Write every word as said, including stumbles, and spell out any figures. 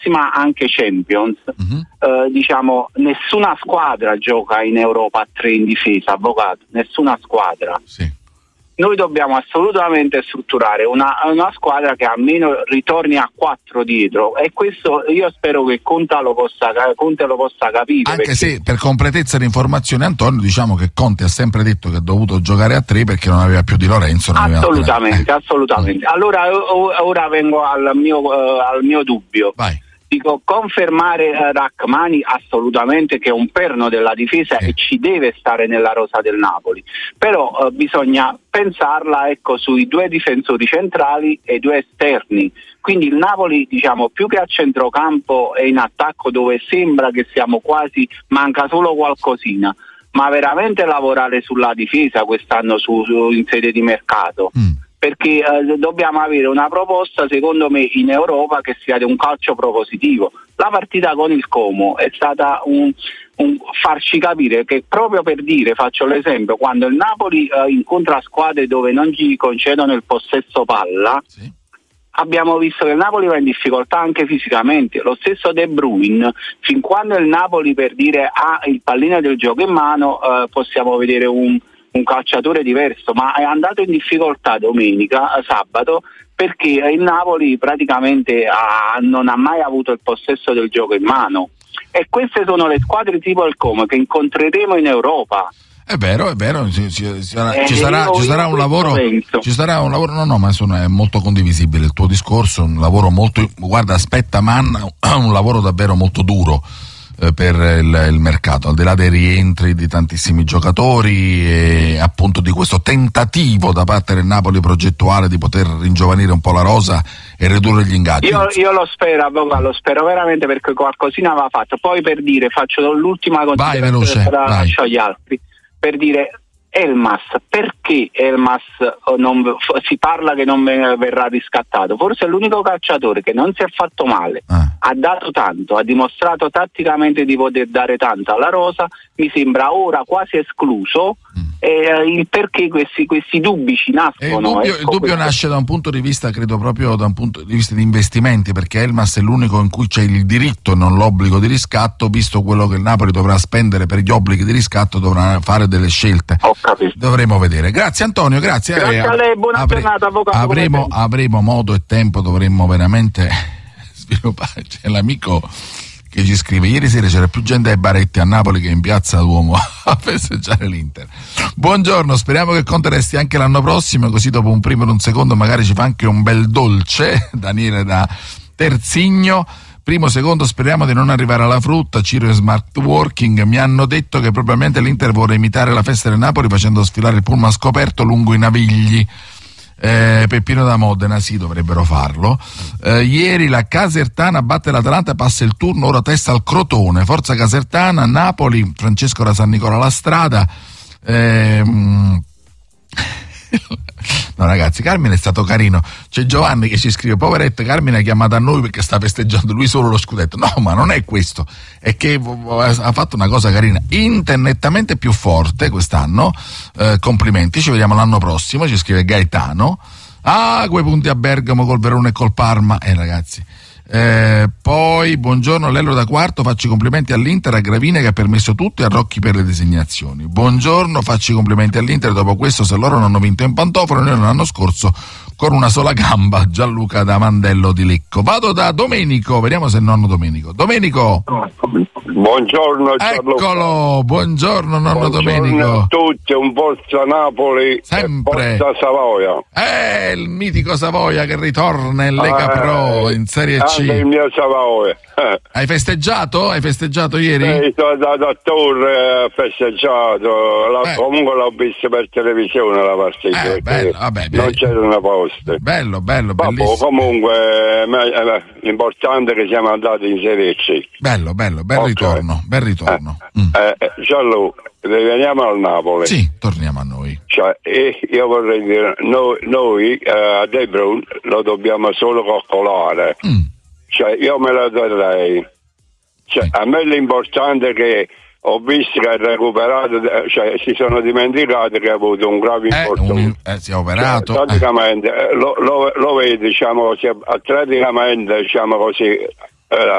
prossima anche Champions, uh-huh. eh, diciamo, nessuna squadra gioca in Europa a tre in difesa, avvocato, nessuna squadra. Sì. Noi dobbiamo assolutamente strutturare una, una squadra che almeno ritorni a quattro dietro, e questo io spero che Conte lo possa, Conte lo possa capire. Anche perché... se, per completezza di informazione, Antonio, diciamo che Conte ha sempre detto che ha dovuto giocare a tre perché non aveva più Di Lorenzo. Non assolutamente, aveva... assolutamente. Allora ora vengo al mio, uh, al mio dubbio. Vai. Dico, confermare uh, Rachmani assolutamente, che è un perno della difesa, sì, e ci deve stare nella rosa del Napoli, però uh, bisogna pensarla, ecco, sui due difensori centrali e due esterni, quindi il Napoli, diciamo, più che a centrocampo e in attacco, dove sembra che siamo quasi, manca solo qualcosina, ma veramente lavorare sulla difesa quest'anno su, su, in sede di mercato. Mm. Perché eh, dobbiamo avere una proposta, secondo me, in Europa che sia di un calcio propositivo. La partita con il Como è stata un, un farci capire che, proprio per dire, faccio l'esempio, quando il Napoli eh, incontra squadre dove non gli concedono il possesso palla, sì, abbiamo visto che il Napoli va in difficoltà anche fisicamente. Lo stesso De Bruyne, fin quando il Napoli, per dire, ha il pallino del gioco in mano, eh, possiamo vedere un un calciatore diverso, ma è andato in difficoltà domenica, sabato, perché il Napoli praticamente ha, non ha mai avuto il possesso del gioco in mano, e queste sono le squadre tipo il Como che incontreremo in Europa. È vero, è vero, ci, ci, ci sarà, eh, ci sarà, io, ci sarà un lavoro, penso. ci sarà un lavoro, no no, ma sono, è molto condivisibile il tuo discorso, un lavoro molto, guarda, aspetta Manna, un lavoro davvero molto duro per il, il mercato, al di là dei rientri di tantissimi giocatori e appunto di questo tentativo da parte del Napoli progettuale di poter ringiovanire un po' la rosa e ridurre gli ingaggi. Io, io lo spero, avvocato, lo spero veramente, perché qualcosina va fatto. Poi, per dire, faccio l'ultima considerazione, vai veloce, per vai. lascio agli altri, per dire, Elmas, perché Elmas non, si parla che non verrà riscattato? Forse è l'unico calciatore che non si è fatto male, ah. ha dato tanto, ha dimostrato tatticamente di poter dare tanto alla rosa, mi sembra ora quasi escluso. Mm. Eh, il perché questi, questi dubbi ci nascono. Il dubbio, ecco, il dubbio nasce da un punto di vista, credo proprio da un punto di vista di investimenti, perché Elmas è l'unico in cui c'è il diritto e non l'obbligo di riscatto, visto quello che il Napoli dovrà spendere per gli obblighi di riscatto, dovrà fare delle scelte. Ho capito. Dovremo vedere. Grazie Antonio, grazie. Grazie a lei, buona Avre- giornata, avvocato. Avremo, avremo modo e tempo, dovremmo veramente sviluppare. C'è l'amico che ci scrive: ieri sera c'era più gente ai baretti a Napoli che in piazza Duomo a festeggiare l'Inter. Buongiorno, speriamo che Conte resti anche l'anno prossimo, così dopo un primo e un secondo magari ci fa anche un bel dolce. Daniele da Terzigno. Primo, secondo, speriamo di non arrivare alla frutta. Ciro è smart working. Mi hanno detto che probabilmente l'Inter vuole imitare la festa del Napoli facendo sfilare il pullman scoperto lungo i Navigli. Eh, Peppino da Modena, sì, dovrebbero farlo. Eh, ieri la Casertana batte l'Atalanta, passa il turno, ora testa al Crotone. Forza Casertana. Napoli, Francesco da San Nicola la Strada. Eh, no ragazzi, Carmine è stato carino. C'è Giovanni che ci scrive: poveretto, Carmine ha chiamato a noi perché sta festeggiando lui solo lo scudetto. No, ma non è questo, è che ha fatto una cosa carina. Inter nettamente più forte quest'anno, eh, complimenti, ci vediamo l'anno prossimo, ci scrive Gaetano. Ah, quei punti a Bergamo col Verona e col Parma. Eh ragazzi, Eh, poi buongiorno Lello da Quarto, faccio i complimenti all'Inter, a Gravina che ha permesso tutto e a Rocchi per le designazioni. Buongiorno, faccio i complimenti all'Inter, dopo questo se loro non hanno vinto in pantofole noi l'anno scorso con una sola gamba. Gianluca da Mandello di Lecco. Vado da Domenico, vediamo se è nonno Domenico. Domenico, buongiorno Gianluca. Eccolo, buongiorno nonno buongiorno Domenico. A tutti, un Forza Napoli sempre. E Forza Savoia. Eh, il mitico Savoia che ritorna in Lega eh, Pro in Serie C. Anche il mio Savoia. Eh. Hai festeggiato? Hai festeggiato ieri? Eh, sono andato a Torre, ho festeggiato, la, comunque l'ho vista per televisione la partita, eh, bello, vabbè, non c'erano posti. Bello, bello, Vabbè, bellissimo. comunque eh, l'importante è che siamo andati in Serie C. Bello, bello, bel okay. ritorno, bel ritorno. Eh, mm. eh, Gianluca, veniamo al Napoli. Sì, torniamo a noi. Cioè, io vorrei dire, noi, noi eh, a De Bruyne lo dobbiamo solo calcolare. Mm. Cioè, io me lo darei. Cioè, sì. A me l'importante è che ho visto che ha recuperato, cioè si sono dimenticati che ha avuto un grave eh, infortunio. Eh, si è operato. Cioè, praticamente, eh. lo, lo, lo vedi, diciamo così, atleticamente, diciamo così, eh,